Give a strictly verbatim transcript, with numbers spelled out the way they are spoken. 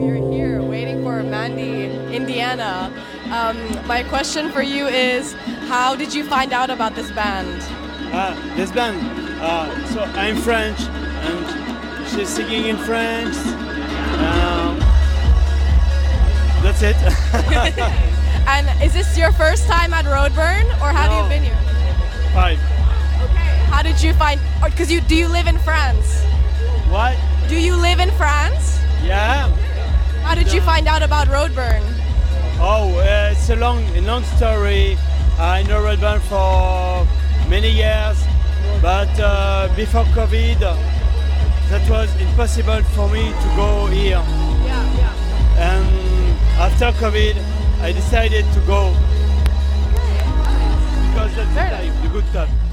we're here waiting for Mandy, Indiana. Um, my question for you is, how did you find out about this band? Ah, this band. Uh, so I'm French, and she's singing in French. Um, that's it. And is this your first time at Roadburn, or have No. you been here? Five. Okay. How did you find? Because you do you live in France? What? Do you live in France? Yeah. How did you find out about Roadburn? Oh, uh, it's a long, a long story. I know Redburn for many years, but uh, before COVID, that was impossible for me to go here. Yeah, yeah. And after COVID, I decided to go because that's the Very time, the good time.